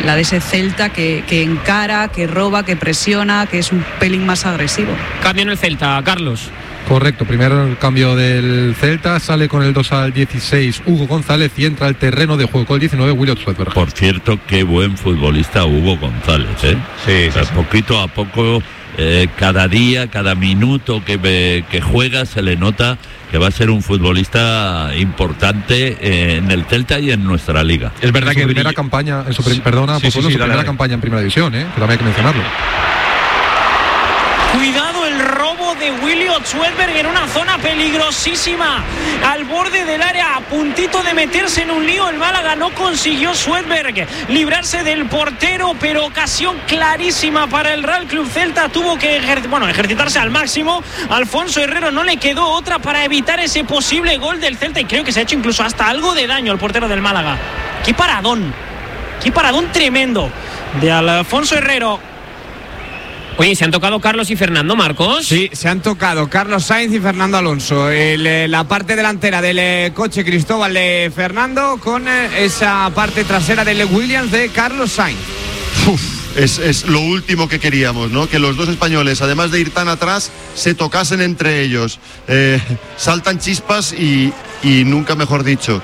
la de ese Celta que encara, que roba, que presiona, que es un pelín más agresivo. Cambio en el Celta, Carlos. Correcto, primero el cambio del Celta, sale con el 2 al 16 Hugo González y entra al terreno de juego con el 19 Williot Svedberg. Por cierto, qué buen futbolista Hugo González, ¿eh? Sí. Poquito a poco, cada día, cada minuto que juega se le nota que va a ser un futbolista importante en el Celta y en nuestra liga. Es verdad que primera campaña, su primera campaña en Primera División, que también hay que mencionarlo. Cuidado el robo de Williot Svedberg en una zona peligrosísima, al borde del área, a puntito de meterse en un lío. El Málaga no consiguió Svedberg librarse del portero, pero ocasión clarísima para el Real Club Celta. Tuvo que ejercitarse al máximo. Alfonso Herrero no le quedó otra para evitar ese posible gol del Celta, y creo que se ha hecho incluso hasta algo de daño al portero del Málaga. Qué paradón tremendo de Alfonso Herrero. Oye, ¿se han tocado Carlos y Fernando, Marcos? Sí, se han tocado Carlos Sainz y Fernando Alonso. La parte delantera del coche Cristóbal de Fernando con esa parte trasera del Williams de Carlos Sainz. Es lo último que queríamos, ¿no? Que los dos españoles, además de ir tan atrás, se tocasen entre ellos. Saltan chispas y nunca mejor dicho.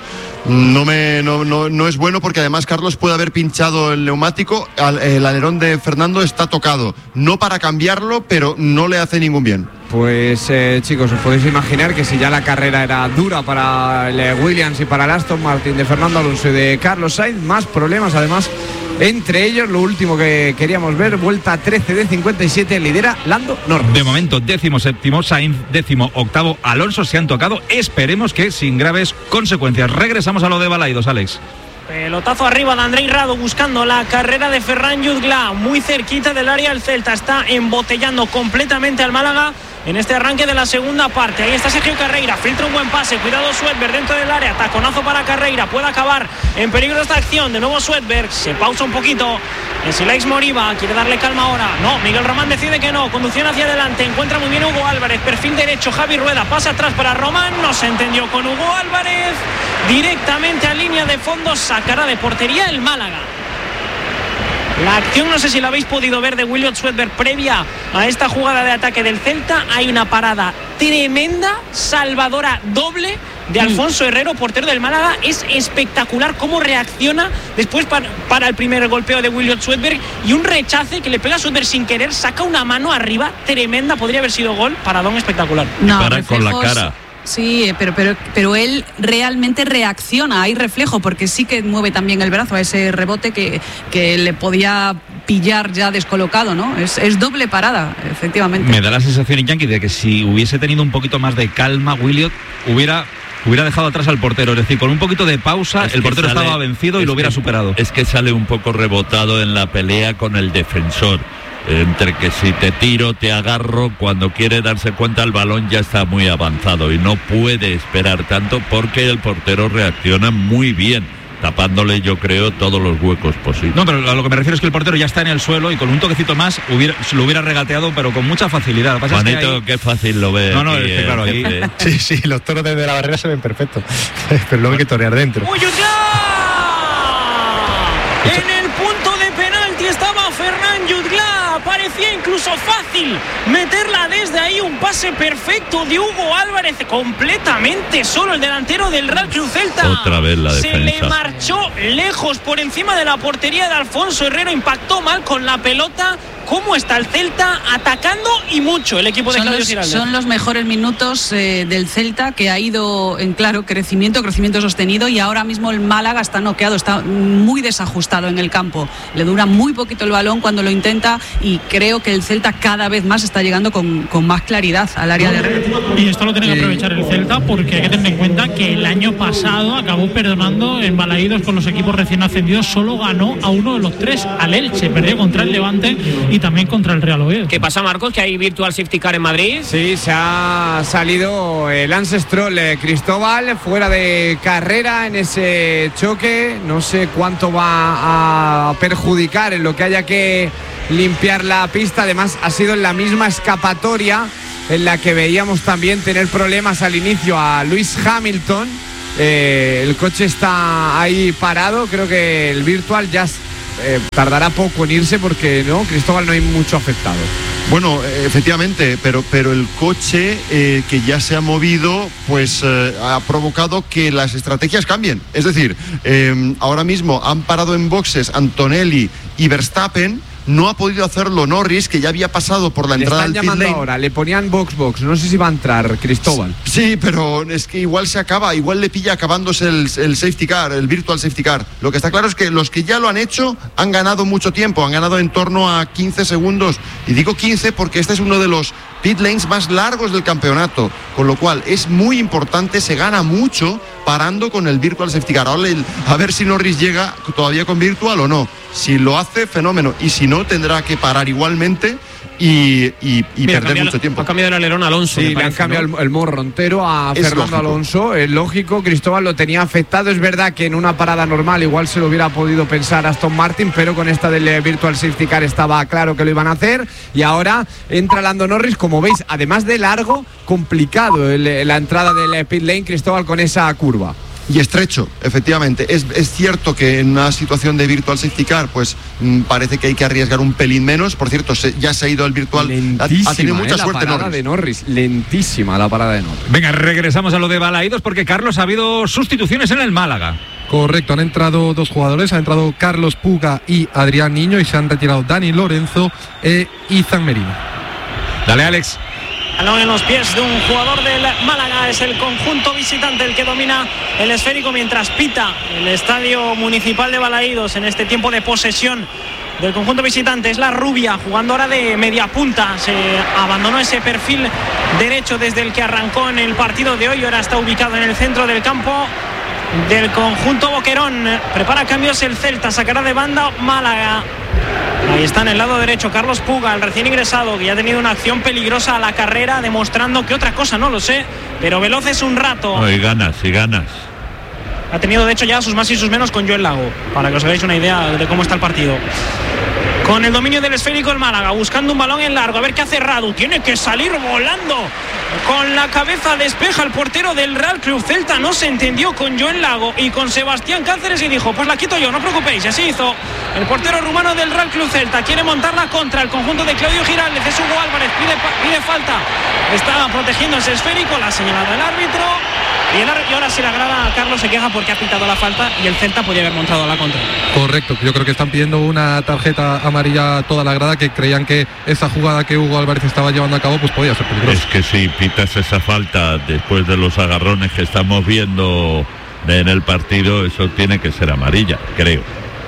No es bueno, porque además Carlos puede haber pinchado el neumático, el alerón de Fernando está tocado, no para cambiarlo, pero no le hace ningún bien. Pues chicos, os podéis imaginar que si ya la carrera era dura para el Williams y para el Aston Martin de Fernando Alonso y de Carlos Sainz, más problemas además entre ellos. Lo último que queríamos ver, vuelta 13 de 57, lidera Lando Norris. De momento 17º Sainz, 18º Alonso, se han tocado, esperemos que sin graves consecuencias. Regresamos a lo de Balaidos, Alex. Pelotazo arriba de Andrei Rado buscando la carrera de Ferran Jutgla, muy cerquita del área. El Celta está embotellando completamente al Málaga en este arranque de la segunda parte. Ahí está Sergio Carreira, filtra un buen pase, cuidado Svedberg dentro del área, taconazo para Carreira, puede acabar en peligro esta acción. De nuevo Svedberg, se pausa un poquito, Silex Moriba quiere darle calma ahora, no, Miguel Román decide que no, conducción hacia adelante, encuentra muy bien Hugo Álvarez, perfil derecho, Javi Rueda, pasa atrás para Román, no se entendió con Hugo Álvarez, directamente a línea de fondo, sacará de portería el Málaga. La acción, no sé si la habéis podido ver, de Williot Svedberg previa a esta jugada de ataque del Celta. Hay una parada tremenda, salvadora doble de Alfonso Herrero, portero del Málaga. Es espectacular cómo reacciona después para el primer golpeo de Williot Svedberg, y un rechace que le pega a Svedberg sin querer, saca una mano arriba tremenda, podría haber sido gol. Paradón espectacular. No, para con la cara. Sí, pero él realmente reacciona, hay reflejo, porque sí que mueve también el brazo a ese rebote que le podía pillar ya descolocado, ¿no? Es doble parada, efectivamente. Me da la sensación, Iñaki, de que si hubiese tenido un poquito más de calma Williot, hubiera dejado atrás al portero, es decir, con un poquito de pausa, el portero estaba vencido y lo hubiera superado. Es que sale un poco rebotado en la pelea con el defensor. Entre que si te tiro, te agarro, cuando quiere darse cuenta el balón ya está muy avanzado y no puede esperar tanto, porque el portero reacciona muy bien, tapándole, yo creo, todos los huecos posibles. No, pero a lo que me refiero es que el portero ya está en el suelo y con un toquecito más lo hubiera regateado, pero con mucha facilidad. Juanito, es que qué fácil lo ve. No, es que claro, ahí... Sí, los toros desde la barrera se ven perfectos, pero luego hay que torear dentro. ¡Uy, en el punto de penalti estaba Ferran Jutgla! Parecía incluso fácil meterla desde ahí, un pase perfecto de Hugo Álvarez, completamente solo el delantero del Real Club Celta. Otra vez la defensa. Se le marchó lejos por encima de la portería de Alfonso Herrero, impactó mal con la pelota. ¿Cómo está el Celta atacando y mucho el equipo de Claudio Giraldo? Son los mejores minutos del Celta, que ha ido en claro crecimiento sostenido, y ahora mismo el Málaga está noqueado, está muy desajustado en el campo. Le dura muy poquito el balón cuando lo intenta, y creo que el Celta cada vez más está llegando con más claridad al área de red. Y esto lo tiene que aprovechar el Celta, porque hay que tener en cuenta que el año pasado acabó perdonando en Balaidos con los equipos recién ascendidos, solo ganó a uno de los tres, al Elche, perdió contra el Levante y también contra el Real Oviedo. ¿Qué pasa, Marcos? ¿Que hay virtual safety car en Madrid? Sí, se ha salido Lance Stroll, Cristóbal, fuera de carrera en ese choque. No sé cuánto va a perjudicar en lo que haya que limpiar la pista. Además, ha sido en la misma escapatoria en la que veíamos también tener problemas al inicio a Lewis Hamilton. El coche está ahí parado. Creo que el virtual ya tardará poco en irse porque no, Cristóbal, no hay mucho afectado. Bueno, efectivamente, pero el coche que ya se ha movido, pues ha provocado que las estrategias cambien. Es decir, ahora mismo han parado en boxes Antonelli y Verstappen. No ha podido hacerlo Norris, que ya había pasado por la entrada al pit lane. Ahora, le ponían box, no sé si va a entrar Cristóbal. Sí, pero es que igual se acaba, igual le pilla acabándose el safety car, el virtual safety car. Lo que está claro es que los que ya lo han hecho han ganado mucho tiempo, han ganado en torno a 15 segundos. Y digo 15 porque este es uno de los pit lanes más largos del campeonato, con lo cual es muy importante, se gana mucho parando con el virtual safety car. Ahora a ver si Norris llega todavía con virtual o no. Si lo hace, fenómeno, y si no, tendrá que parar igualmente y perder mucho tiempo. Ha cambiado el alerón Alonso. Sí, le han cambiado, ¿no?, el morro entero a Fernando Alonso. Es lógico, Cristóbal lo tenía afectado. Es verdad que en una parada normal igual se lo hubiera podido pensar Aston Martin, pero con esta del Virtual Safety Car estaba claro que lo iban a hacer. Y ahora entra Lando Norris, como veis, además de largo, complicado la entrada del pit lane, Cristóbal, con esa curva. Y estrecho, efectivamente. Es cierto que en una situación de virtual safety car, pues parece que hay que arriesgar un pelín menos. Por cierto, ya se ha ido el virtual. Lentísima, ha tenido mucha suerte la parada de Norris. Lentísima la parada de Norris. Venga, regresamos a lo de Balaídos porque, Carlos, ha habido sustituciones en el Málaga. Correcto, han entrado dos jugadores, han entrado Carlos Puga y Adrián Niño, y se han retirado Dani Lorenzo e Izan Merino. Dale, Alex. Balón en los pies de un jugador del Málaga. Es el conjunto visitante el que domina el esférico mientras pita el estadio municipal de Balaídos en este tiempo de posesión del conjunto visitante. Es la rubia jugando ahora de media punta. Se abandonó ese perfil derecho desde el que arrancó en el partido de hoy y ahora está ubicado en el centro del campo del conjunto Boquerón. Prepara cambios el Celta, sacará de banda Málaga. Ahí está en el lado derecho Carlos Puga, el recién ingresado, que ya ha tenido una acción peligrosa a la carrera, demostrando que otra cosa no lo sé, pero veloz es un rato. No, y ganas. Ha tenido de hecho ya sus más y sus menos con Joel Lago, para que os hagáis una idea de cómo está el partido. Con el dominio del esférico el Málaga, buscando un balón en largo, a ver qué hace Radu, tiene que salir volando. Con la cabeza despeja el portero del Real Club Celta, no se entendió con Joel Lago y con Sebastián Cáceres y dijo, pues la quito yo, no os preocupéis. Y así hizo el portero rumano del Real Club Celta. Quiere montarla contra el conjunto de Claudio Giraldez, es Hugo Álvarez, pide falta, está protegiendo ese esférico, la ha señalado el árbitro. Y ahora sí la grada, Carlos, se queja porque ha pitado la falta y el Celta podía haber montado la contra. Correcto, yo creo que están pidiendo una tarjeta amarilla a toda la grada, que creían que esa jugada que Hugo Álvarez estaba llevando a cabo pues podía ser peligrosa. Es que si pitas esa falta después de los agarrones que estamos viendo en el partido, eso tiene que ser amarilla, creo.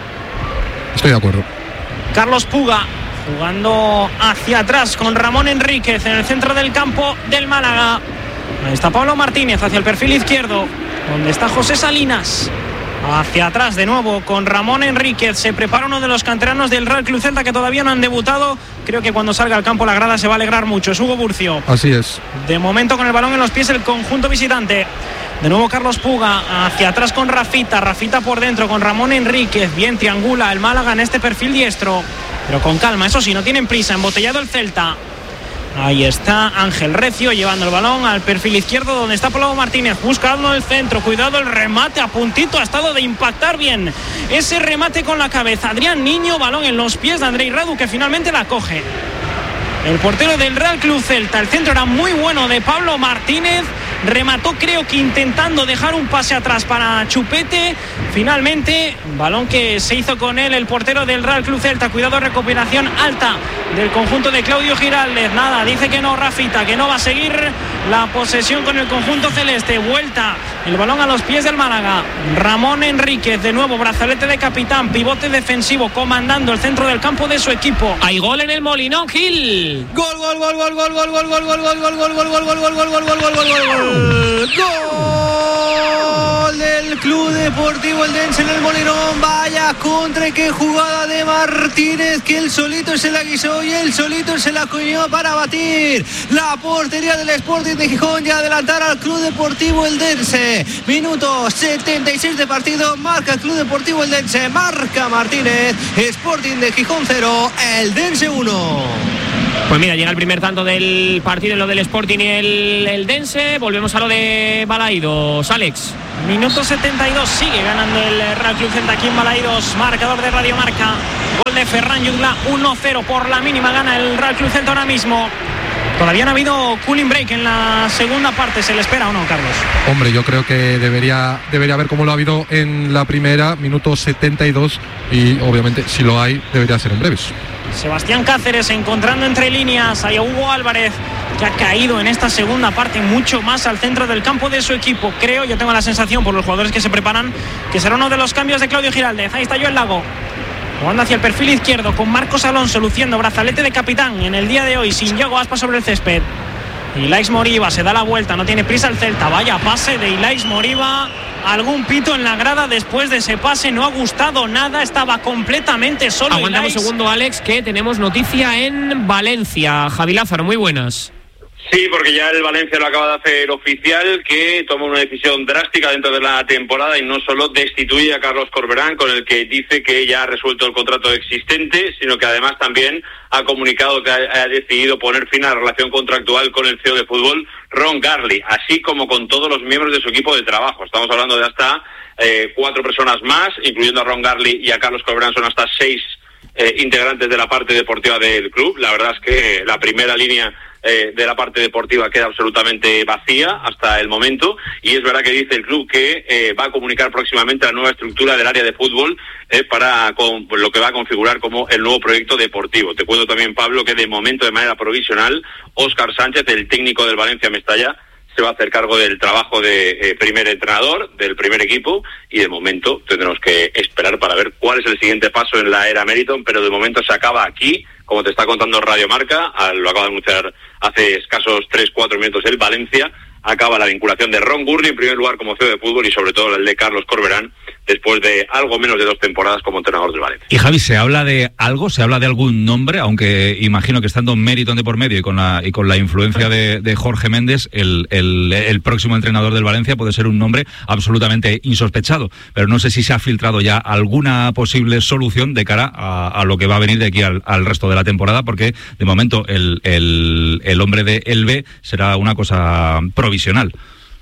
Estoy de acuerdo. Carlos Puga jugando hacia atrás con Ramón Enríquez en el centro del campo del Málaga. Ahí está Pablo Martínez hacia el perfil izquierdo, donde está José Salinas. Hacia atrás de nuevo con Ramón Enríquez. Se prepara uno de los canteranos del Real Club Celta que todavía no han debutado. Creo que cuando salga al campo la grada se va a alegrar mucho. Es Hugo Burcio. Así es. De momento con el balón en los pies el conjunto visitante. De nuevo Carlos Puga hacia atrás con Rafita por dentro con Ramón Enríquez. Bien triangula el Málaga en este perfil diestro, pero con calma, eso sí, no tienen prisa. Embotellado el Celta. Ahí está Ángel Recio llevando el balón al perfil izquierdo donde está Pablo Martínez, buscando el centro, cuidado el remate, a puntito ha estado de impactar bien ese remate con la cabeza Adrián Niño, balón en los pies de Andrei Radu que finalmente la coge el portero del Real Club Celta. El centro era muy bueno de Pablo Martínez, remató creo que intentando dejar un pase atrás para Chupete, finalmente balón que se hizo con él el portero del Real Club Celta. Cuidado, recuperación alta del conjunto de Claudio Giraldez, nada, dice que no Rafita, que no va a seguir la posesión con el conjunto celeste. Vuelta el balón a los pies del Málaga, Ramón Enríquez de nuevo, brazalete de capitán, pivote defensivo, comandando el centro del campo de su equipo. Hay gol en el Molinón, Gil. Gol del Club Deportivo Eldense en el Molinón. Vaya contra, qué jugada de Martínez, que él solito se la guisó y él solito se la cogió para batir la portería del Sporting de Gijón y adelantar al Club Deportivo Eldense. Minuto 76 de partido, marca el Club Deportivo Eldense, marca Martínez. Sporting de Gijón 0, Eldense 1. Pues mira, llega el primer tanto del partido en lo del Sporting y el Dense. Volvemos a lo de Balaidos, Alex. Minuto 72, sigue ganando el Real Club Celta aquí en Balaidos. Marcador de Radio Marca. Gol de Ferran Jutgla, 1-0 por la mínima, gana el Real Club Celta ahora mismo. Todavía no ha habido cooling break en la segunda parte, ¿se le espera o no, Carlos? Hombre, yo creo que debería haber, como lo ha habido en la primera, minuto 72, y obviamente si lo hay debería ser en breves. Sebastián Cáceres encontrando entre líneas a Hugo Álvarez, que ha caído en esta segunda parte mucho más al centro del campo de su equipo. Creo, yo tengo la sensación por los jugadores que se preparan, que será uno de los cambios de Claudio Giraldez. Ahí está Joel Lago, jugando hacia el perfil izquierdo con Marcos Alonso luciendo brazalete de capitán en el día de hoy, sin Yago Aspas sobre el césped. Ilaix Moriba se da la vuelta, no tiene prisa el Celta. Vaya pase de Ilaix Moriba. Algún pito en la grada después de ese pase, no ha gustado nada, estaba completamente solo. Aguantamos un segundo, Alex, que tenemos noticia en Valencia. Javi Lázaro, muy buenas. Sí, porque ya el Valencia lo acaba de hacer oficial, que toma una decisión drástica dentro de la temporada y no solo destituye a Carlos Corberán, con el que dice que ya ha resuelto el contrato existente, sino que además también ha comunicado que ha decidido poner fin a la relación contractual con el CEO de fútbol, Ron Garley, así como con todos los miembros de su equipo de trabajo. Estamos hablando de hasta 4 personas más, incluyendo a Ron Garley y a Carlos Corberán, son hasta 6 integrantes de la parte deportiva del club. La verdad es que la primera línea de la parte deportiva queda absolutamente vacía hasta el momento, y es verdad que dice el club que va a comunicar próximamente la nueva estructura del área de fútbol para lo que va a configurar como el nuevo proyecto deportivo. Te cuento también, Pablo, que de momento, de manera provisional, Óscar Sánchez, el técnico del Valencia Mestalla, se va a hacer cargo del trabajo de primer entrenador del primer equipo, y de momento tendremos que esperar para ver cuál es el siguiente paso en la era Meriton, pero de momento se acaba aquí, como te está contando Radio Marca, lo acaba de anunciar hace escasos 3-4 minutos el Valencia, acaba la vinculación de Ron Gurley en primer lugar como CEO de fútbol, y sobre todo el de Carlos Corberán después de algo menos de 2 temporadas como entrenador del Valencia. Y Javi, ¿se habla de algo? ¿Se habla de algún nombre? Aunque imagino que estando Meriton de por medio y con la influencia de Jorge Méndez, el próximo entrenador del Valencia puede ser un nombre absolutamente insospechado. Pero no sé si se ha filtrado ya alguna posible solución de cara a lo que va a venir de aquí al resto de la temporada, porque de momento el hombre de Elbe será una cosa provisional.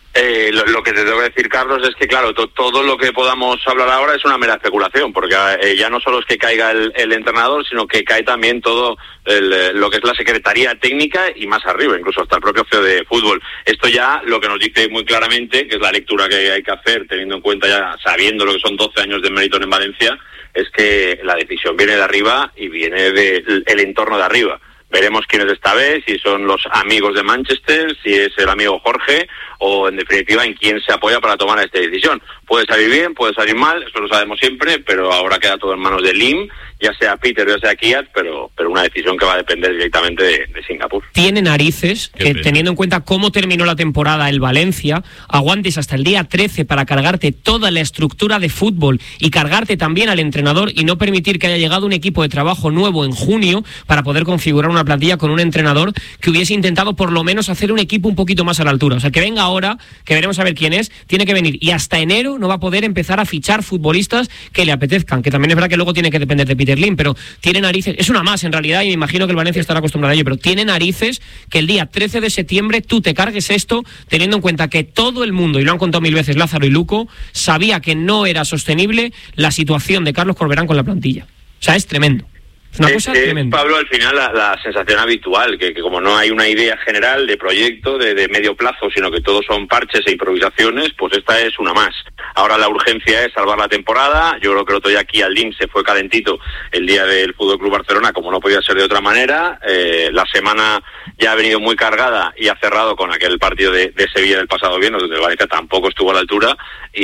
Lo que te tengo que decir, Carlos, es que claro, todo lo que podamos hablar ahora es una mera especulación, porque ya no solo es que caiga el entrenador, sino que cae también todo lo que es la secretaría técnica y más arriba, incluso hasta el propio CEO de fútbol. Esto ya lo que nos dice muy claramente, que es la lectura que hay que hacer, teniendo en cuenta ya, sabiendo lo que son 12 años de Meriton en Valencia, es que la decisión viene de arriba y viene del entorno de arriba. Veremos quién es esta vez, si son los amigos de Manchester, si es el amigo Jorge, o en definitiva en quién se apoya para tomar esta decisión. Puede salir bien, puede salir mal, eso lo sabemos siempre, pero ahora queda todo en manos de Lim, ya sea Peter o ya sea Kiat, pero una decisión que va a depender directamente de Singapur. Tiene narices que, teniendo en cuenta cómo terminó la temporada el Valencia, aguantes hasta el día 13 para cargarte toda la estructura de fútbol y cargarte también al entrenador, y no permitir que haya llegado un equipo de trabajo nuevo en junio para poder configurar una plantilla con un entrenador que hubiese intentado por lo menos hacer un equipo un poquito más a la altura. O sea, que venga ahora, que veremos a ver quién es, tiene que venir, y hasta enero no va a poder empezar a fichar futbolistas que le apetezcan, que también es verdad que luego tiene que depender de Peter Lim, pero tiene narices, es una más en realidad, y me imagino que el Valencia estará acostumbrado a ello, pero tiene narices que el día 13 de septiembre tú te cargues esto, teniendo en cuenta que todo el mundo, y lo han contado 1000 veces Lázaro y Luco, sabía que no era sostenible la situación de Carlos Corberán con la plantilla. O sea, es tremendo. Es una cosa tremenda. Pablo, al final la sensación habitual, que como no hay una idea general de proyecto de medio plazo, sino que todos son parches e improvisaciones, pues esta es una más. Ahora la urgencia es salvar la temporada. Yo creo que el otro día aquí al Lim se fue calentito el día del Fútbol Club Barcelona, como no podía ser de otra manera. La semana ya ha venido muy cargada y ha cerrado con aquel partido de Sevilla del pasado viernes, donde el Valencia tampoco estuvo a la altura,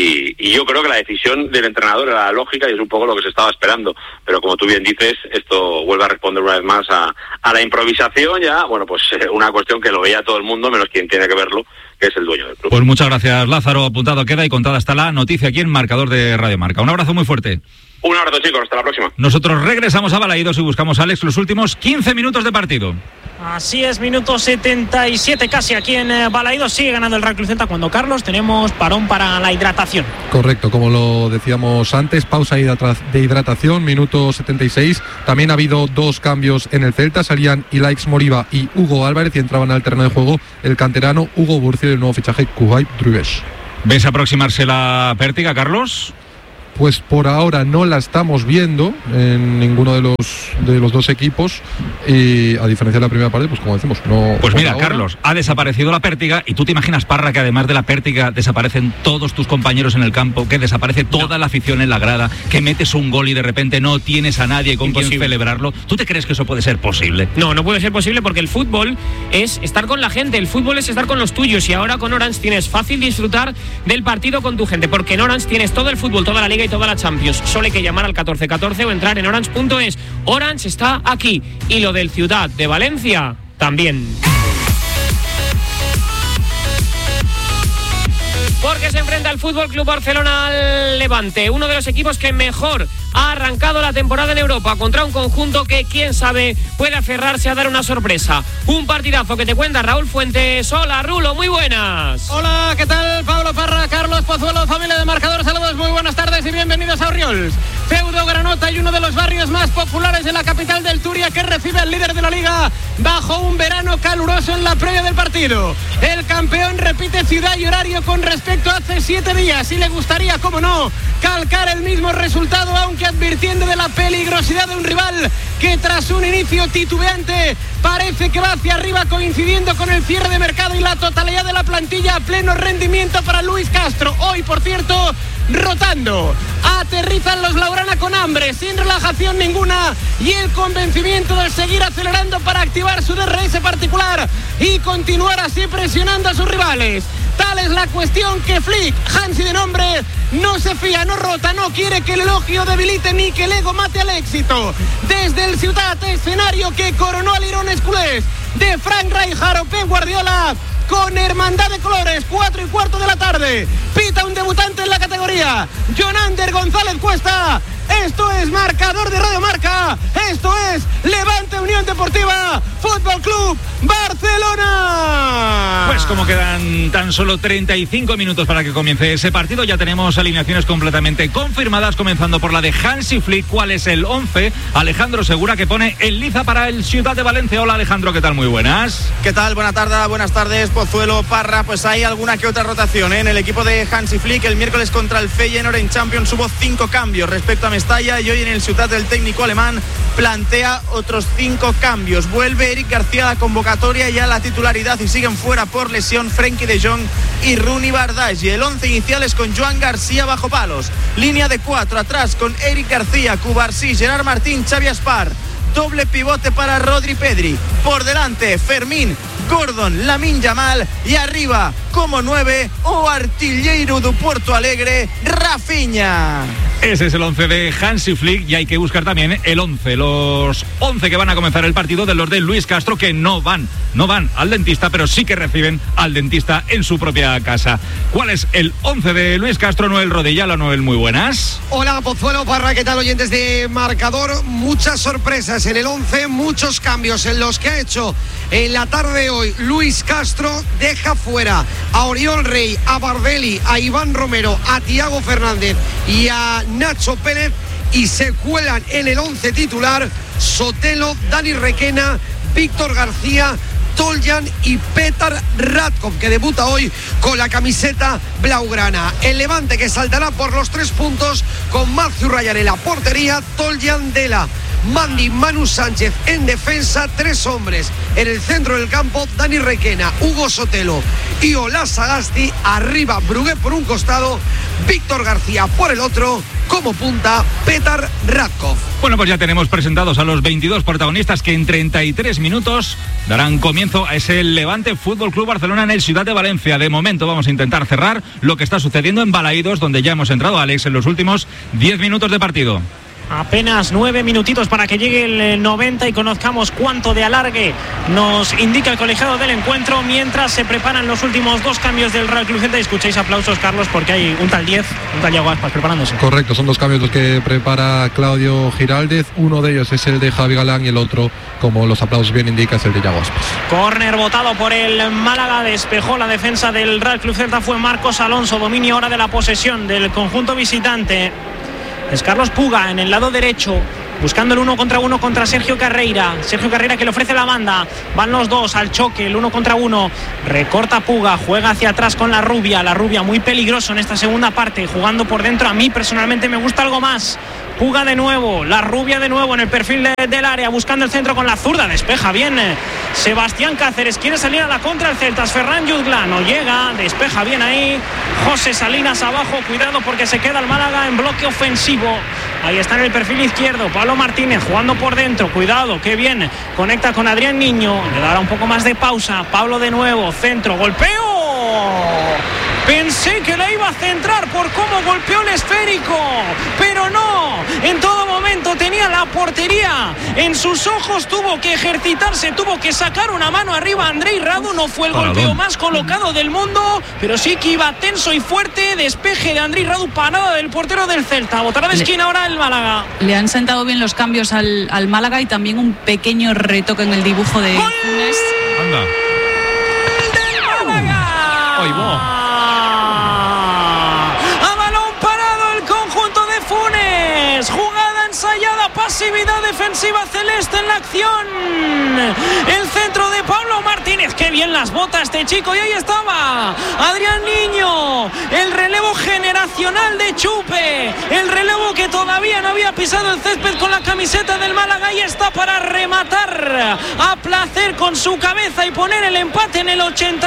y yo creo que la decisión del entrenador era lógica y es un poco lo que se estaba esperando, pero como tú bien dices, esto vuelve a responder una vez más a la improvisación. Ya, bueno, pues una cuestión que lo veía todo el mundo, menos quien tiene que verlo, que es el dueño del club. Pues muchas gracias, Lázaro. Apuntado queda y contada está la noticia aquí en Marcador de Radio Marca. Un abrazo muy fuerte. Un abrazo, chicos, hasta la próxima. Nosotros regresamos a Balaídos y buscamos a Alex los últimos 15 minutos de partido. Así es, minuto 77 casi aquí en Balaídos. Sigue ganando el Real Club Celta cuando, Carlos, tenemos parón para la hidratación. Correcto, como lo decíamos antes, pausa de hidratación, minuto 76. También ha habido 2 cambios en el Celta. Salían Ilaix Moriba y Hugo Álvarez y entraban al terreno de juego el canterano Hugo Burcio y el nuevo fichaje Kuwait Drubesh. ¿Ves aproximarse la pértiga, Carlos? Pues por ahora no la estamos viendo en ninguno de los 2 equipos, y a diferencia de la primera parte, pues como decimos, no. Pues mira, ahora, Carlos, ha desaparecido la pértiga, y tú te imaginas, Parra, que además de la pértiga desaparecen todos tus compañeros en el campo, que desaparece toda la afición en la grada, que metes un gol y de repente no tienes a nadie con quien celebrarlo. ¿Tú te crees que eso puede ser posible? No, no puede ser posible, porque el fútbol es estar con la gente, el fútbol es estar con los tuyos, y ahora con Orange tienes fácil disfrutar del partido con tu gente, porque en Orange tienes todo el fútbol, toda la liga y toda la Champions. Solo hay que llamar al 1414 o entrar en orange.es. Orange está aquí, y lo del Ciudad de Valencia también. Porque se enfrenta el Fútbol Club Barcelona al Levante, uno de los equipos que mejor ha arrancado la temporada en Europa, contra un conjunto que, quién sabe, puede aferrarse a dar una sorpresa. Un partidazo que te cuenta Raúl Fuentes. Hola, Rulo, muy buenas. Hola, ¿qué tal? Pablo Parra, Carlos Pozuelo, familia de Marcador, saludos, muy buenas tardes y bienvenidos a Orriols. Feudo Granota y uno de los barrios más populares de la capital del Turia, que recibe al líder de la liga bajo un verano caluroso en la previa del partido. El campeón repite ciudad y horario con respecto a hace 7 días, y le gustaría, como no, calcar el mismo resultado, aunque advirtiendo de la peligrosidad de un rival que tras un inicio titubeante parece que va hacia arriba, coincidiendo con el cierre de mercado y la totalidad de la plantilla a pleno rendimiento para Luis Castro. Hoy, por cierto, rotando. Aterrizan los Laurana con hambre, sin relajación ninguna, y el convencimiento de seguir acelerando para activar su DRS particular y continuar así presionando a sus rivales. Tal es la cuestión que Flick, Hansi de nombre, no se fía, no rota, no quiere que el elogio debilite ni que el ego mate al éxito. Desde el Ciutat, escenario que coronó al Irones culés de Frank Rijkaard o Pep Guardiola, con hermandad de colores, 4:15 de la tarde. Pita un debutante en la categoría, Jonander González Cuesta. Esto es Marcador de Radio Marca. Esto es Levante Unión Deportiva Fútbol Club Barcelona. Pues como quedan tan solo 35 minutos para que comience ese partido, ya tenemos alineaciones completamente confirmadas, comenzando por la de Hansi Flick. ¿Cuál es el 11? Alejandro Segura, que pone en liza para el Ciudad de Valencia. Hola, Alejandro, ¿qué tal? Muy buenas. ¿Qué tal? Buenas tardes, Pozuelo, Parra. Pues hay alguna que otra rotación en el equipo de Hansi Flick. El miércoles contra el Feyenoord en Champions hubo 5 cambios respecto a Mestalla, y hoy en el Ciutat el técnico alemán plantea otros 5 cambios. Vuelve Eric García a la convocatoria y a la titularidad, y siguen fuera por lesión Frenkie de Jong y Rooney Bardghji. El 11 inicial es con Joan García bajo palos, línea de 4 atrás con Eric García, Cubarsí, Gerard Martín, Xavi Aspar. Doble pivote para Rodri Pedri. Por delante, Fermín, Gordon, Lamine Yamal, y arriba, como 9, o artilleiro do Porto Alegre, Rafinha. Ese es el 11 de Hansi Flick, y hay que buscar también el 11, los 11 que van a comenzar el partido, de los de Luis Castro, que no van al dentista, pero sí que reciben al dentista en su propia casa. ¿Cuál es el 11 de Luis Castro? Noel Rodilla. Noel, muy buenas. Hola, Pozuelo, Parra, ¿qué tal, oyentes de Marcador? Muchas sorpresas en el 11, muchos cambios en los que ha hecho en la tarde de hoy Luis Castro. Deja fuera a Oriol Rey, a Bardelli, a Iván Romero, a Thiago Fernández y a Nacho Pérez, y se cuelan en el 11 titular Sotelo, Dani Requena, Víctor García, Toljan y Petar Radkov, que debuta hoy con la camiseta blaugrana. El Levante, que saltará por los 3 puntos con Matthew Ryan en la portería, Toljan Dela, Mandy, Manu Sánchez en defensa, 3 hombres en el centro del campo, Dani Requena, Hugo Sotelo y Ola Sagasti. Arriba Brugué por un costado, Víctor García por el otro, como punta Petar Radkov. Bueno, pues ya tenemos presentados a los 22 protagonistas que en 33 minutos darán comienzo a ese Levante Fútbol Club Barcelona en el Ciudad de Valencia. De momento vamos a intentar cerrar lo que está sucediendo en Balaídos, donde ya hemos entrado, Alex, en los últimos 10 minutos de partido. Apenas 9 minutitos para que llegue el 90 y conozcamos cuánto de alargue nos indica el colegiado del encuentro, mientras se preparan los últimos 2 cambios del Real Club Celta. Y escuchéis aplausos, Carlos, porque hay un tal 10, un tal Yago Aspas preparándose. Correcto, son 2 cambios los que prepara Claudio Giraldez. Uno de ellos es el de Javi Galán y el otro, como los aplausos bien indica, es el de Yago Aspas. Córner votado por el Málaga, despejó la defensa del Real Club Celta, fue Marcos Alonso. Dominio ahora de la posesión del conjunto visitante. Es Carlos Puga en el lado derecho, buscando el 1 contra 1 contra Sergio Carreira. Sergio Carreira que le ofrece la banda. Van los dos al choque, el 1 contra 1. Recorta Puga, juega hacia atrás con la Rubia. La Rubia muy peligroso en esta segunda parte, jugando por dentro. A mí personalmente me gusta algo más. Puga de nuevo, la Rubia de nuevo en el perfil del área, buscando el centro con la zurda. Despeja bien Sebastián Cáceres, quiere salir a la contra el Celtas. Ferran Jutgla no llega, despeja bien ahí José Salinas abajo. Cuidado porque se queda el Málaga en bloque ofensivo. Ahí está en el perfil izquierdo Pablo Martínez jugando por dentro. Cuidado, qué bien, conecta con Adrián Niño. Le dará un poco más de pausa. Pablo de nuevo, centro, golpeo. Pensé que la iba a centrar por cómo golpeó el esférico, pero no. En todo momento tenía la portería en sus ojos, tuvo que ejercitarse, tuvo que sacar una mano arriba. Andrei Radu, no fue el golpeo más colocado del mundo, pero sí que iba tenso y fuerte. Despeje de Andrei Radu, parada del portero del Celta. Botará de esquina ahora el Málaga. Le han sentado bien los cambios al Málaga y también un pequeño retoque en el dibujo de Funes. Anda. ¡Del Málaga! ¡Ay, bo! Ensayada, pasividad defensiva celeste en la acción. El centro de Pablo Martínez. Qué bien las bota este chico. Y ahí estaba Adrián Niño. El relevo generacional de Chupe. El relevo que todavía no había pisado el césped con la camiseta del Málaga. Y está para rematar a placer con su cabeza y poner el empate en el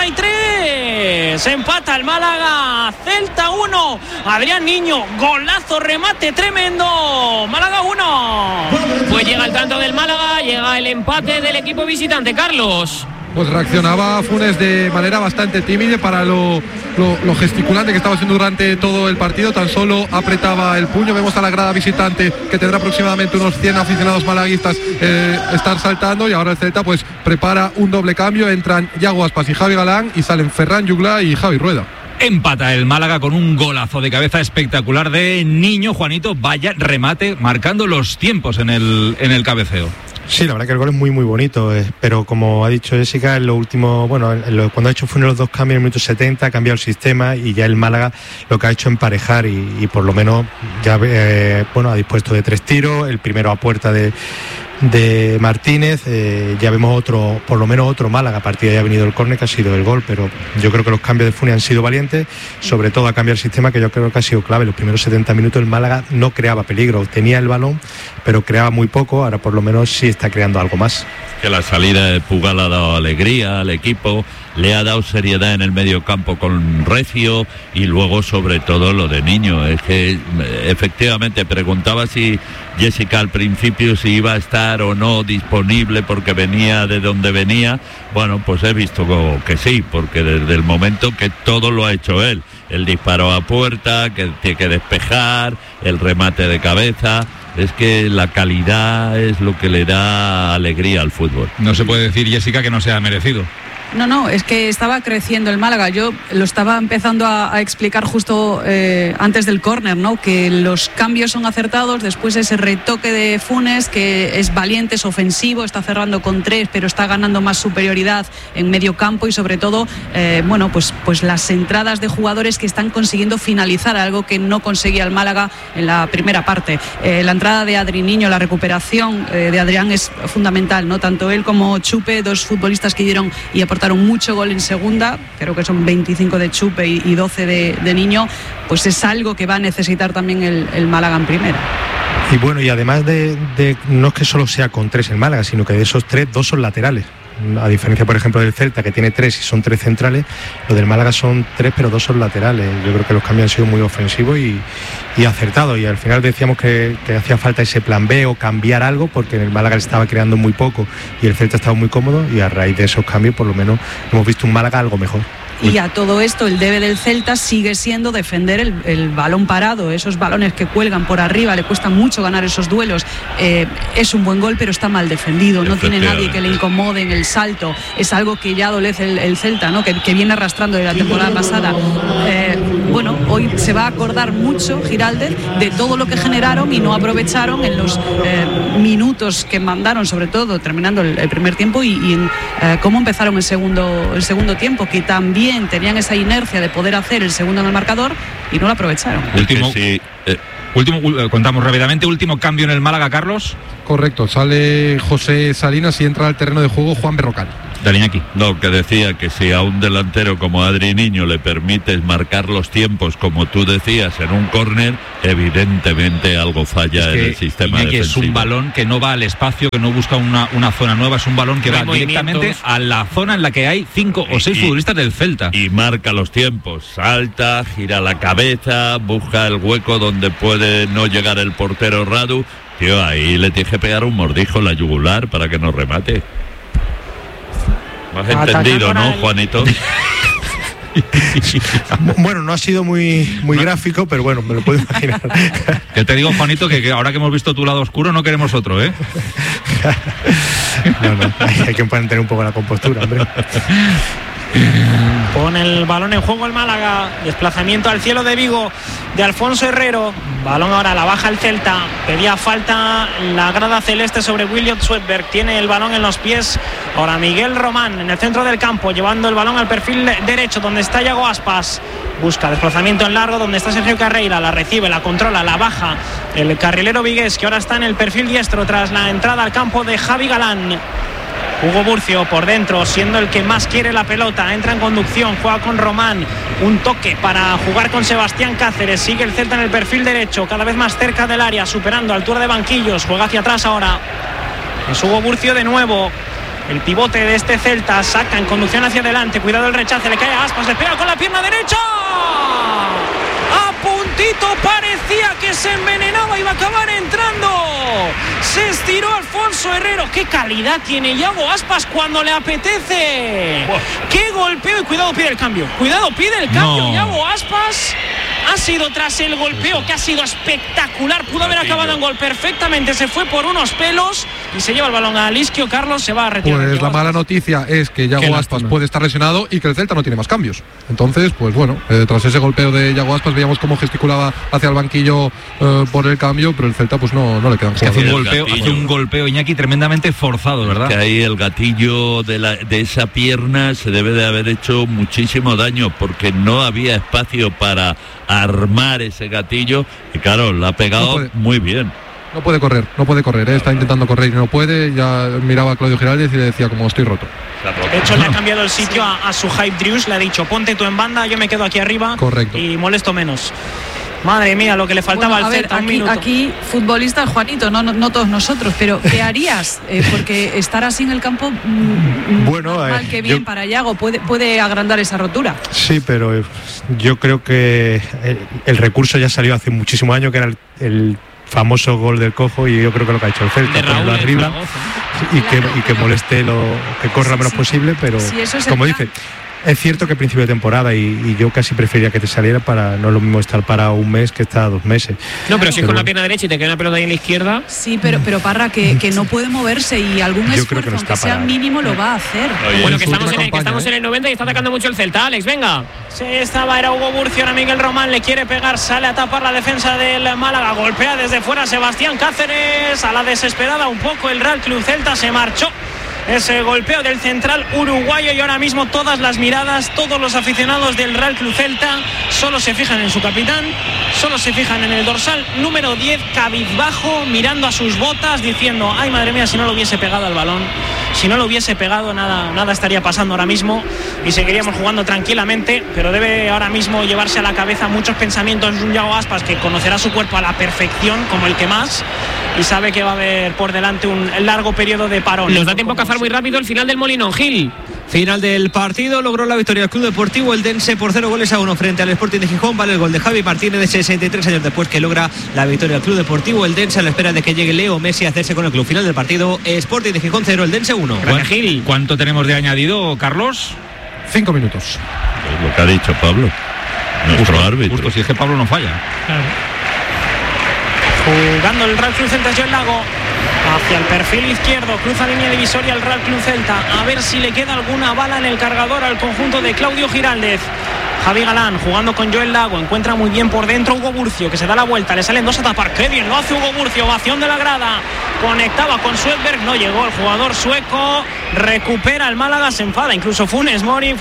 83. Empata el Málaga. Celta 1. Adrián Niño. Golazo, remate tremendo. Málaga 1. Pues llega el tanto del Málaga, llega el empate del equipo visitante, Carlos. Pues reaccionaba Funes de manera bastante tímida para lo gesticulante que estaba haciendo durante todo el partido. Tan solo apretaba el puño. Vemos a la grada visitante, que tendrá aproximadamente unos 100 aficionados malaguistas, estar saltando. Y ahora el Celta pues prepara un doble cambio. Entran Yago Aspas y Javi Galán y salen Ferran Jutgla y Javi Rueda. Empata el Málaga con un golazo de cabeza espectacular de Niño. Juanito, vaya remate, marcando los tiempos en el cabeceo. Sí, la verdad que el gol es muy muy bonito, pero como ha dicho Jessica, en lo último, cuando ha hecho Funes los 2 cambios en el minuto 70, ha cambiado el sistema y ya el Málaga lo que ha hecho es emparejar y por lo menos ya ha dispuesto de 3 tiros, el primero a puerta de Martínez. Ya vemos por lo menos otro Málaga. A partir de ahí ha venido el córner, que ha sido el gol, pero yo creo que los cambios de Funes han sido valientes, sobre todo a cambiar el sistema, que yo creo que ha sido clave. Los primeros 70 minutos el Málaga no creaba peligro, tenía el balón, pero creaba muy poco. Ahora por lo menos sí está creando algo más. Que la salida de Puga le ha dado alegría al equipo, le ha dado seriedad en el medio campo con Recio, y luego sobre todo lo de Niño. Es que efectivamente preguntaba si Jessica al principio si iba a estar o no disponible porque venía de donde venía. Bueno, pues he visto que sí, porque desde el momento que todo lo ha hecho él, el disparo a puerta, que tiene que despejar, el remate de cabeza. Es que la calidad es lo que le da alegría al fútbol. No se puede decir, Jessica, que no sea merecido. No, es que estaba creciendo el Málaga. Yo lo estaba empezando a explicar justo antes del córner, ¿no? Que los cambios son acertados, después ese retoque de Funes, que es valiente, es ofensivo, está cerrando con 3, pero está ganando más superioridad en medio campo y sobre todo, pues las entradas de jugadores que están consiguiendo finalizar, algo que no conseguía el Málaga en la primera parte. La entrada de Adri Niño, la recuperación de Adrián es fundamental, ¿no? Tanto él como Chupe, 2 futbolistas que dieron y aportaron mucho gol en segunda, creo que son 25 de Chupe y 12 de Niño, pues es algo que va a necesitar también el Málaga en primera. Y bueno, y además de no es que solo sea con 3 el Málaga, sino que de esos 3, 2 son laterales. A diferencia, por ejemplo, del Celta, que tiene 3 y son 3 centrales, lo del Málaga son 3, pero 2 son laterales. Yo creo que los cambios han sido muy ofensivos y acertados. Y al final decíamos que hacía falta ese plan B o cambiar algo, porque en el Málaga le estaba creando muy poco y el Celta estaba muy cómodo, y a raíz de esos cambios, por lo menos, hemos visto un Málaga algo mejor. Y a todo esto el debe del Celta sigue siendo defender el balón parado, esos balones que cuelgan por arriba, le cuesta mucho ganar esos duelos. Es un buen gol, pero está mal defendido, no tiene nadie que le incomode en el salto, es algo que ya adolece el Celta, ¿no? que viene arrastrando de la temporada pasada. Bueno, hoy se va a acordar mucho Giraldez de todo lo que generaron y no aprovecharon en los minutos que mandaron, sobre todo terminando el primer tiempo y en cómo empezaron el segundo tiempo, que también tenían esa inercia de poder hacer el segundo en el marcador y no lo aprovecharon. Contamos rápidamente, último cambio en el Málaga, Carlos. Correcto, sale José Salinas y entra al terreno de juego Juan Berrocal. Dale, aquí. No, que decía que si a un delantero como Adri Niño le permites marcar los tiempos, como tú decías, en un córner, evidentemente algo falla en el sistema defensivo. Es un balón que no va al espacio, que no busca una zona nueva, es un balón que va directamente a la zona en la que hay 5 o 6 futbolistas del Celta. Y marca los tiempos, salta, gira la cabeza, busca el hueco donde puede no llegar el portero Radu. Tío, ahí le tienes que pegar un mordijo en la yugular para que no remate. ¿Me has entendido, no, Juanito? Bueno, no ha sido muy gráfico, pero bueno, me lo puedo imaginar. Yo te digo, Juanito, que ahora que hemos visto tu lado oscuro no queremos otro, ¿eh? No, hay que mantener un poco la compostura, hombre. Pone el balón en juego el Málaga, desplazamiento al cielo de Vigo de Alfonso Herrero, balón ahora la baja el Celta, pedía falta la grada celeste sobre William Swedberg, tiene el balón en los pies ahora Miguel Román en el centro del campo, llevando el balón al perfil derecho donde está Yago Aspas, busca desplazamiento en largo donde está Sergio Carreira, la recibe, la controla, la baja el carrilero vigués que ahora está en el perfil diestro tras la entrada al campo de Javi Galán. Hugo Burcio por dentro, siendo el que más quiere la pelota, entra en conducción, juega con Román, un toque para jugar con Sebastián Cáceres, sigue el Celta en el perfil derecho, cada vez más cerca del área, superando altura de banquillos, juega hacia atrás ahora, es Hugo Burcio de nuevo, el pivote de este Celta, saca en conducción hacia adelante, cuidado el rechace, le cae a Aspas, le pega con la pierna derecha, a puntito parecía que se envenenaba, iba a acabar entrando, se estiró Alfonso Herrero, qué calidad tiene Yago Aspas cuando le apetece, qué golpeo y cuidado pide el cambio, no. Yago Aspas ha sido tras el golpeo que ha sido espectacular, pudo haber acabado en gol perfectamente, se fue por unos pelos y se lleva el balón a Lisquio. Carlos se va a retirar. Pues la mala noticia es que Yago Aspas puede estar lesionado y que el Celta no tiene más cambios. Entonces, pues bueno, tras ese golpeo de Yago Aspas veíamos cómo gesticulaba hacia el banquillo por el cambio, pero el Celta pues no le quedan jugadores. Hace un golpeo, Iñaki, tremendamente forzado, ¿verdad? Que ahí el gatillo de esa pierna se debe de haber hecho muchísimo daño porque no había espacio para armar ese gatillo y claro, la ha pegado muy bien. No puede correr, está intentando correr y no puede, ya miraba a Claudio Giraldez y le decía como estoy roto. De hecho le ha cambiado el sitio a su Hype Drews, le ha dicho ponte tú en banda, yo me quedo aquí arriba. Correcto. Y molesto menos. Madre mía, lo que le faltaba al Celta. Aquí futbolista Juanito, no todos nosotros, pero ¿qué harías? Porque estar así en el campo, mal que bien para Yago, puede agrandar esa rotura. Sí, pero yo creo que el recurso ya salió hace muchísimos años, que era el famoso gol del cojo, y yo creo que lo que ha hecho el Celta, ponerlo arriba y que moleste que corra lo menos posible, pero como dice, es cierto que principio de temporada y yo casi preferiría que te saliera, para no es lo mismo estar para un mes que estar 2 meses. No, pero si es con la pierna derecha y te queda una pelota ahí en la izquierda. Sí, pero Parra, que no puede moverse y algún esfuerzo, aunque sea mínimo, lo va a hacer. Bueno, que estamos en el 90 y está atacando mucho el Celta. Alex, venga. Sí, era Hugo Burcio, ahora Miguel Román le quiere pegar, sale a tapar la defensa del Málaga, golpea desde fuera Sebastián Cáceres, a la desesperada un poco el Real Club Celta, se marchó ese golpeo del central uruguayo y ahora mismo todas las miradas, todos los aficionados del Real Club Celta solo se fijan en su capitán, solo se fijan en el dorsal número 10, cabizbajo, mirando a sus botas, diciendo, ay madre mía, si no lo hubiese pegado al balón, si no lo hubiese pegado nada estaría pasando ahora mismo y seguiríamos jugando tranquilamente, pero debe ahora mismo llevarse a la cabeza muchos pensamientos de un Yago Aspas que conocerá su cuerpo a la perfección, como el que más, y sabe que va a haber por delante un largo periodo de parón. Nos da tiempo a cazar muy rápido el final del Molinón. Gil. Final del partido, logró la victoria el Club Deportivo Eldense por 0-1 frente al Sporting de Gijón. Vale el gol de Javi Martínez de 63 años después, que logra la victoria el Club Deportivo Eldense a la espera de que llegue Leo Messi a hacerse con el club. Final del partido, Sporting de Gijón 0, Eldense 1. ¿Cuánto tenemos de añadido, Carlos? 5 minutos. Es lo que ha dicho Pablo, nuestro árbitro. Justo, si es que Pablo no falla. Claro. Jugando el Real Club Celta, Joel Lago hacia el perfil izquierdo, cruza línea divisoria el Real Club Celta, a ver si le queda alguna bala en el cargador al conjunto de Claudio Giraldez. Javi Galán jugando con Joel Lago, encuentra muy bien por dentro Hugo Burcio, que se da la vuelta, le salen dos a tapar, qué bien lo hace Hugo Burcio, ovación de la grada, conectaba con Swedberg, no llegó el jugador sueco, recupera el Málaga, se enfada incluso Funes Mori,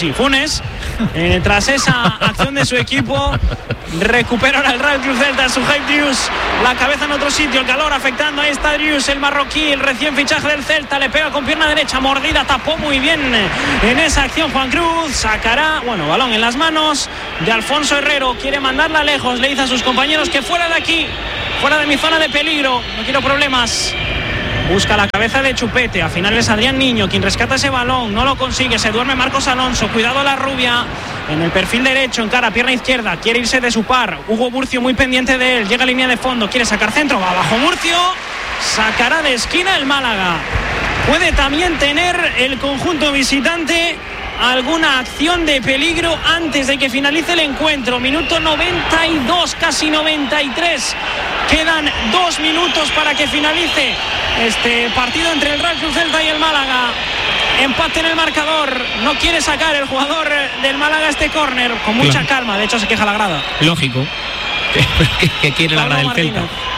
tras esa acción de su equipo, recupera ahora el Real Club Celta, su Hype Drius, la cabeza en otro sitio, el calor afectando, ahí está Drius, el marroquí, el recién fichaje del Celta, le pega con pierna derecha, mordida, tapó muy bien en esa acción Juan Cruz, sacará, balón en las manos de Alfonso Herrero, quiere mandarla lejos, le dice a sus compañeros que fuera de aquí, fuera de mi zona de peligro, no quiero problemas. Busca la cabeza de Chupete, a final es Adrián Niño quien rescata ese balón, no lo consigue, se duerme Marcos Alonso, cuidado la rubia, en el perfil derecho, encara pierna izquierda, quiere irse de su par, Hugo Burcio muy pendiente de él, llega a línea de fondo, quiere sacar centro, va abajo Burcio, sacará de esquina el Málaga. Puede también tener el conjunto visitante alguna acción de peligro antes de que finalice el encuentro. Minuto 92, casi 93. Quedan 2 minutos para que finalice este partido entre el Real Club Celta y el Málaga. Empate en el marcador. No quiere sacar el jugador del Málaga este córner. Con mucha calma. De hecho, se queja la grada. Lógico. que quiere la grada del Celta.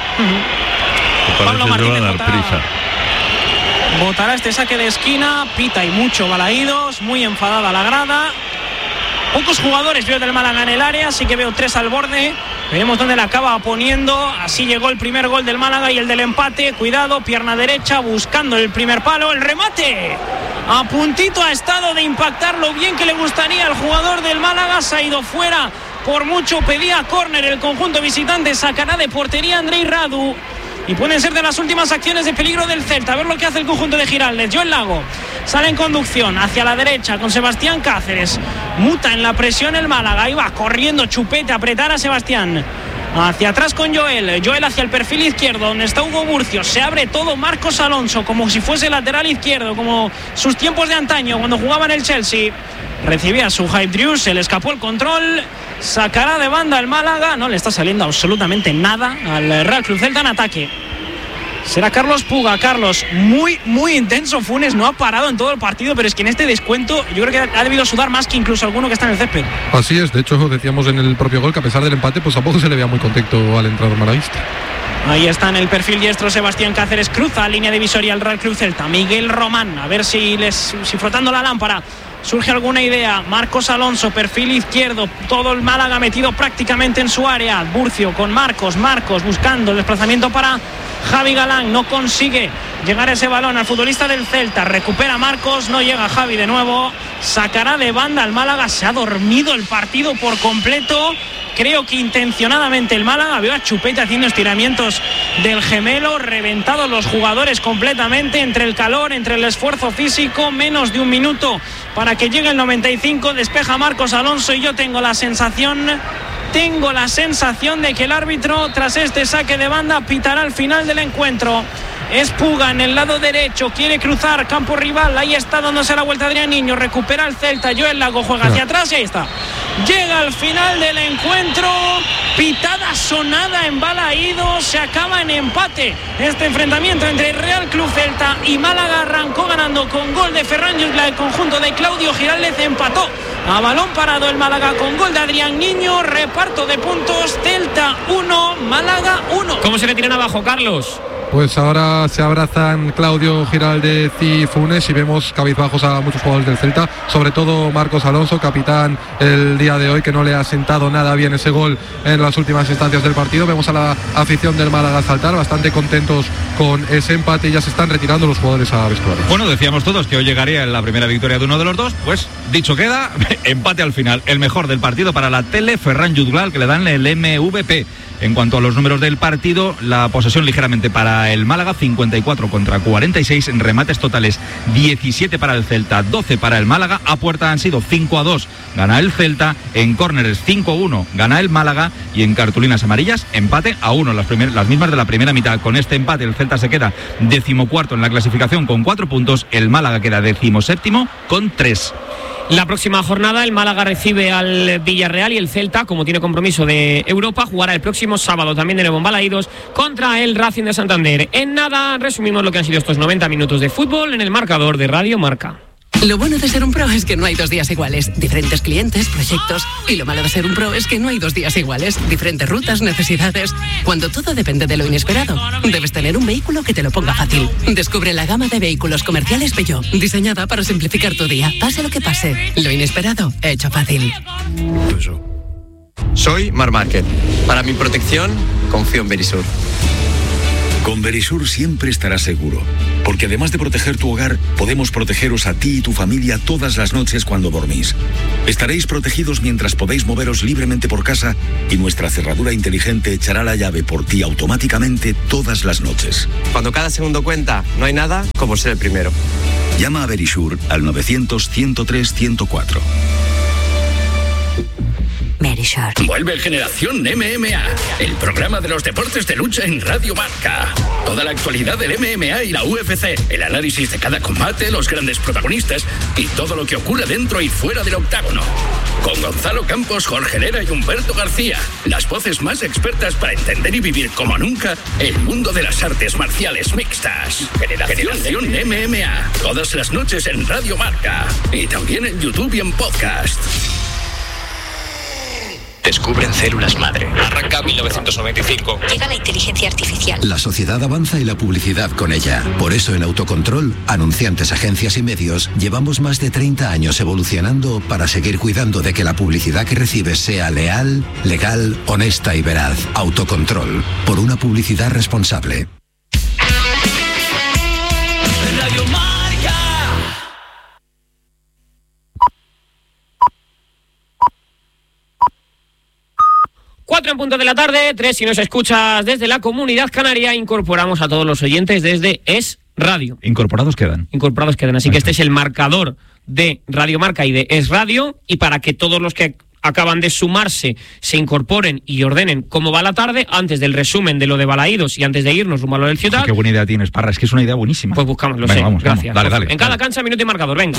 Pablo Martínez votará este saque de esquina, pita y mucho Balaídos, muy enfadada la grada. Pocos jugadores veo del Málaga en el área, así que veo 3 al borde. Veremos dónde la acaba poniendo. Así llegó el primer gol del Málaga y el del empate. Cuidado, pierna derecha, buscando el primer palo, el remate. A puntito ha estado de impactar lo bien que le gustaría al jugador del Málaga. Se ha ido fuera, por mucho pedía córner el conjunto visitante. Sacará de portería Andrei Radu. Y pueden ser de las últimas acciones de peligro del Celta. A ver lo que hace el conjunto de Giraldez. Joel Lago sale en conducción hacia la derecha con Sebastián Cáceres. Muta en la presión el Málaga. Ahí va corriendo Chupete a apretar a Sebastián. Hacia atrás con Joel. Joel hacia el perfil izquierdo donde está Hugo Burcio. Se abre todo Marcos Alonso como si fuese lateral izquierdo, como sus tiempos de antaño cuando jugaba en el Chelsea. Recibía su Hype Drius, se le escapó el control. Sacará de banda el Málaga. No le está saliendo absolutamente nada al Real Club Celta en ataque. Será Carlos Puga. Carlos, muy intenso Funes, no ha parado en todo el partido, pero es que en este descuento yo creo que ha debido sudar más que incluso alguno que está en el césped. Así es, de hecho decíamos en el propio gol que a pesar del empate pues tampoco se le veía muy contento al entrenador malaguista. Ahí está en el perfil diestro Sebastián Cáceres, cruza línea divisoria al Real Club Celta. Miguel Román, a ver si frotando la lámpara surge alguna idea. Marcos Alonso, perfil izquierdo, todo el Málaga metido prácticamente en su área. Burcio con Marcos buscando el desplazamiento para Javi Galán, no consigue llegar ese balón al futbolista del Celta, recupera Marcos, no llega Javi de nuevo, sacará de banda al Málaga. Se ha dormido el partido por completo, creo que intencionadamente el Málaga. Veo a Chupete haciendo estiramientos del gemelo, reventados los jugadores completamente entre el calor, entre el esfuerzo físico. Menos de un minuto para que llegue el 95, despeja Marcos Alonso y yo tengo la sensación de que el árbitro tras este saque de banda pitará al final del encuentro. Es Puga en el lado derecho, quiere cruzar campo rival, ahí está dándose la vuelta Adrián Niño, recupera el Celta, Joel Lago juega hacia atrás y ahí está. Llega al final del encuentro, pitada sonada en Balaídos, se acaba en empate este enfrentamiento entre Real Club Celta y Málaga. Arrancó ganando con gol de Ferran Jutgla, el conjunto de Claudio Giraldez empató a balón parado el Málaga con gol de Adrián Niño. Reparto de puntos, Celta 1, Málaga 1. ¿Cómo se le tiran abajo, Carlos? Pues ahora se abrazan Claudio Giraldez y Funes y vemos cabizbajos a muchos jugadores del Celta, sobre todo Marcos Alonso, capitán el día de hoy, que no le ha sentado nada bien ese gol en las últimas instancias del partido. Vemos a la afición del Málaga saltar, bastante contentos con ese empate y ya se están retirando los jugadores a vestuario. Bueno, decíamos todos que hoy llegaría la primera victoria de uno de los dos, pues dicho queda, empate al final. El mejor del partido para la tele, Ferran Jutgla, que le dan el MVP. En cuanto a los números del partido, la posesión ligeramente para el Málaga, 54 contra 46, en remates totales 17 para el Celta, 12 para el Málaga, a puerta han sido 5-2, gana el Celta, en córneres 5-1, gana el Málaga, y en cartulinas amarillas, empate a 1, las mismas de la primera mitad. Con este empate el Celta se queda 14º en la clasificación con 4 puntos, el Málaga queda 17º con 3. La próxima jornada el Málaga recibe al Villarreal y el Celta, como tiene compromiso de Europa, jugará el próximo sábado también de nuevo en Balaídos contra el Racing de Santander. En nada, resumimos lo que han sido estos 90 minutos de fútbol en el marcador de Radio Marca. Lo bueno de ser un pro es que no hay 2 días iguales. Diferentes clientes, proyectos. Y lo malo de ser un pro es que no hay 2 días iguales. Diferentes rutas, necesidades. Cuando todo depende de lo inesperado, debes tener un vehículo que te lo ponga fácil. Descubre la gama de vehículos comerciales Peugeot, diseñada para simplificar tu día. Pase lo que pase, lo inesperado, hecho fácil. Soy Mar Márquez. Para mi protección, confío en Verisur. Con Verisur siempre estarás seguro, porque además de proteger tu hogar, podemos protegeros a ti y tu familia todas las noches cuando dormís. Estaréis protegidos mientras podéis moveros libremente por casa y nuestra cerradura inteligente echará la llave por ti automáticamente todas las noches. Cuando cada segundo cuenta, no hay nada como ser el primero. Llama a Verisur al 900-103-104. Verisur. Vuelve Generación MMA, el programa de los deportes de lucha en Radio Marca. Toda la actualidad del MMA y la UFC, el análisis de cada combate, los grandes protagonistas y todo lo que ocurre dentro y fuera del octágono. Con Gonzalo Campos, Jorge Lera y Humberto García, las voces más expertas para entender y vivir como nunca el mundo de las artes marciales mixtas. Generación MMA, todas las noches en Radio Marca y también en YouTube y en podcast. Descubren células madre. Arranca 1995. Llega la inteligencia artificial. La sociedad avanza y la publicidad con ella. Por eso en Autocontrol, anunciantes, agencias y medios, llevamos más de 30 años evolucionando para seguir cuidando de que la publicidad que recibes sea leal, legal, honesta y veraz. Autocontrol. Por una publicidad responsable. Radio Marca. 4 en punto de la tarde, 3 si nos escuchas desde la Comunidad Canaria. Incorporamos a todos los oyentes desde Es Radio. Incorporados quedan. Así que este es el marcador de Radio Marca y de Es Radio. Y para que todos los que acaban de sumarse se incorporen y ordenen cómo va la tarde, antes del resumen de lo de Balaídos y antes de irnos rumbo a lo del Ciudad. Qué buena idea tienes, Parra, es que es una idea buenísima. Pues buscamos, lo venga, sé, vamos, gracias. Vamos. Dale. En cada cancha, minuto y marcador, venga.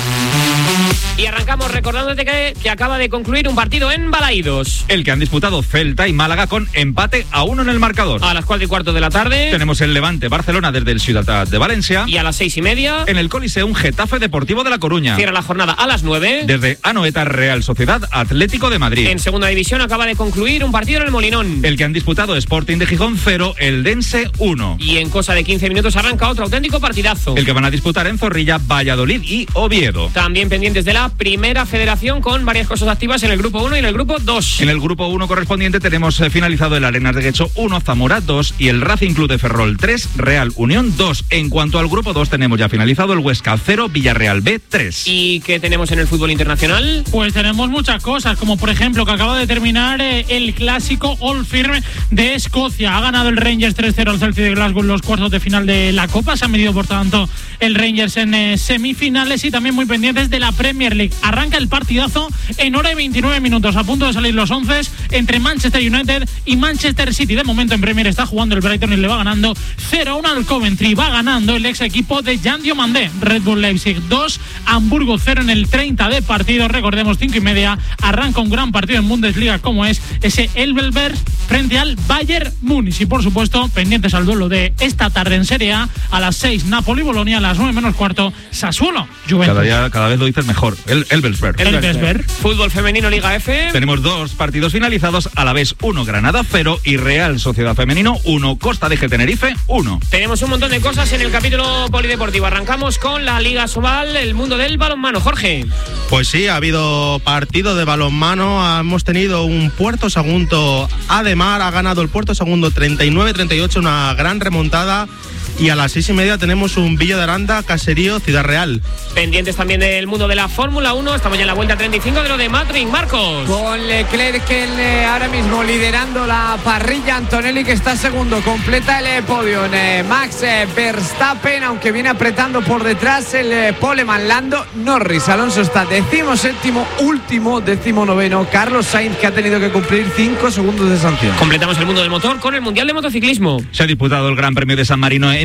Y arrancamos recordándote que acaba de concluir un partido en Balaídos. El que han disputado Celta y Málaga con empate a 1 en el marcador. A las 4:15 de la tarde. Tenemos el Levante-Barcelona desde el Ciudad de Valencia. Y a las 6:30. En el Coliseum Getafe Deportivo de La Coruña. Cierra la jornada a las 9. Desde Anoeta Real Sociedad Atlético de Madrid. En segunda división acaba de concluir un partido en el Molinón. El que han disputado Sporting de Gijón 0, el Dense 1. Y en cosa de 15 minutos arranca otro auténtico partidazo. El que van a disputar en Zorrilla, Valladolid y Oviedo. También pendientes de la Primera Federación con varias cosas activas en el grupo 1 y en el grupo 2. En el grupo 1 correspondiente tenemos finalizado el Arenas de Guecho 1, Zamora 2 y el Racing Club de Ferrol 3, Real Unión 2. En cuanto al grupo 2 tenemos ya finalizado el Huesca 0, Villarreal B 3. ¿Y qué tenemos en el fútbol internacional? Pues tenemos muchas cosas, como por ejemplo que acaba de terminar el clásico Old Firm de Escocia. Ha ganado el Rangers 3-0 al Celtic de Glasgow en los cuartos de final de la Copa. Se ha medido por tanto el Rangers en semifinales y también muy pendientes de la Premier League. Arranca el partidazo en hora y 29 minutos. A punto de salir los 11 entre Manchester United y Manchester City. De momento en Premier está jugando el Brighton y le va ganando 0-1 al Coventry. Va ganando el ex equipo de Jan Diomandé. Red Bull Leipzig 2, Hamburgo 0 en el 30 de partido. Recordemos 5:30. Arranca un gran partido en Bundesliga como es ese Elvelberg frente al Bayern Múnich. Y por supuesto pendientes al duelo de esta tarde en Serie A las 6 Napoli-Bolonia, a las 9:15 Sassuolo Juventus. Cada vez lo dices mejor. Elvelberg. Fútbol femenino Liga F. Tenemos 2 partidos finalizados, a la vez 1 Granada 0 y Real Sociedad Femenino 1, Costa de Tenerife 1. Tenemos un montón de cosas en el capítulo polideportivo. Arrancamos con la Liga Sobal, el mundo del balonmano. Jorge. Pues sí, ha habido partido de balonmano. Hemos tenido un Puerto Sagunto Ademar, ha ganado el Puerto Sagunto 39-38, una gran remontada. Y a las 6:30 tenemos un Villa de Aranda, Caserío, Ciudad Real. Pendientes también del mundo de la Fórmula 1. Estamos ya en la vuelta 35 de lo de Matring. Marcos. Con Leclerc ahora mismo liderando la parrilla. Antonelli que está segundo. Completa el podio en Max Verstappen, aunque viene apretando por detrás el poleman Lando Norris. Alonso está 17º, último, 19º. Carlos Sainz, que ha tenido que cumplir 5 segundos de sanción. Completamos el mundo del motor con el Mundial de Motociclismo. Se ha disputado el Gran Premio de San Marino en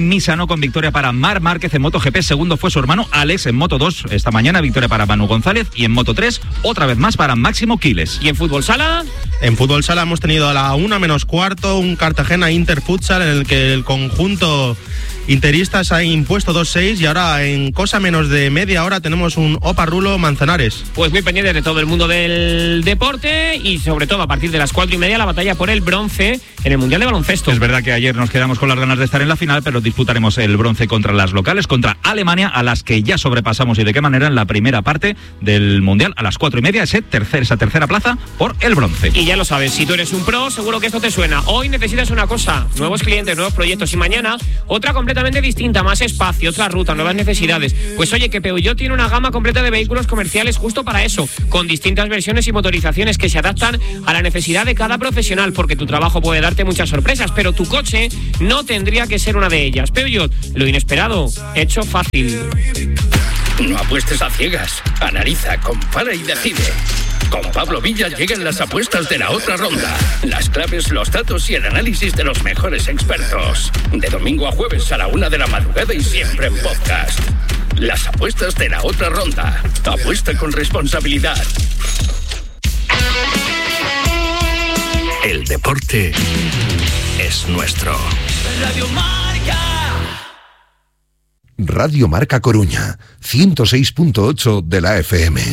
en Misano con victoria para Marc Márquez en MotoGP. Segundo fue su hermano Alex en Moto2. Esta mañana victoria para Manu González. Y en Moto3 otra vez más para Máximo Quiles. ¿Y en fútbol sala? En fútbol sala hemos tenido a la 1:15 un Cartagena Inter Futsal en el que el conjunto interista se ha impuesto 2-6 y ahora en cosa menos de media hora tenemos un Oparrulo Manzanares. Pues muy pendientes de todo el mundo del deporte y sobre todo a partir de las 4:30 la batalla por el bronce en el Mundial de Baloncesto. Es verdad que ayer nos quedamos con las ganas de estar en la final, pero disputaremos el bronce contra las locales, contra Alemania, a las que ya sobrepasamos y de qué manera en la primera parte del Mundial a las 4:30 esa tercera plaza por el bronce. Y ya lo sabes, si tú eres un pro, seguro que esto te suena. Hoy necesitas una cosa, nuevos clientes, nuevos proyectos y mañana otra completamente distinta, más espacio, otra ruta, nuevas necesidades. Pues oye, que Peugeot tiene una gama completa de vehículos comerciales justo para eso, con distintas versiones y motorizaciones que se adaptan a la necesidad de cada profesional, porque tu trabajo puede darte muchas sorpresas, pero tu coche no tendría que ser una de ellas. Peugeot, lo inesperado, hecho fácil. No apuestes a ciegas, analiza, compara y decide. Con Pablo Villa llegan las apuestas de la otra ronda. Las claves, los datos y el análisis de los mejores expertos. De domingo a jueves a la 1 de la madrugada y siempre en podcast. Las apuestas de la otra ronda. Apuesta con responsabilidad. El deporte es nuestro. Radio Marca. Radio Marca Coruña, 106.8 de la FM.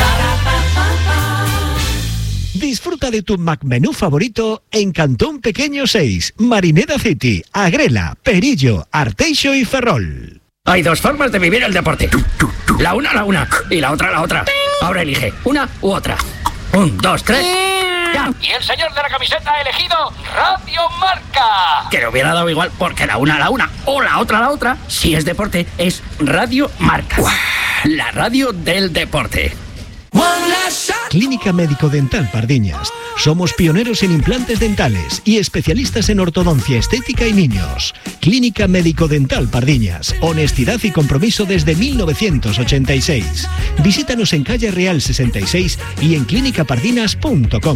Disfruta de tu McMenú favorito en Cantón Pequeño 6, Marineda City, Agrela, Perillo, Arteixo y Ferrol. Hay dos formas de vivir el deporte. La una y la otra. Ahora elige una u otra. 1, 2, 3. ¡Ya! Y el señor de la camiseta ha elegido Radio Marca. Que le hubiera dado igual porque la una o la otra, si es deporte, es Radio Marca. La radio del deporte. Clínica Médico Dental Pardiñas. Somos pioneros en implantes dentales y especialistas en ortodoncia estética y niños. Clínica Médico Dental Pardiñas. Honestidad y compromiso desde 1986. Visítanos en Calle Real 66 y en clinicapardinas.com.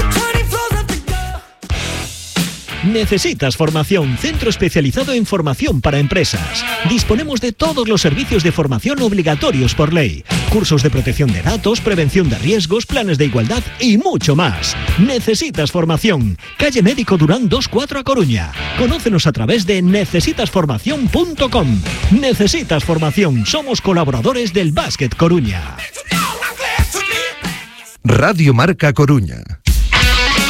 ¿Necesitas formación? Centro especializado en formación para empresas. Disponemos de todos los servicios de formación obligatorios por ley. Cursos de protección de datos, prevención de riesgos, planes de igualdad y mucho más. ¿Necesitas formación? Calle Médico Durán 24 a Coruña. Conócenos a través de necesitasformación.com. Necesitas formación. Somos colaboradores del Básquet Coruña. Radio Marca Coruña.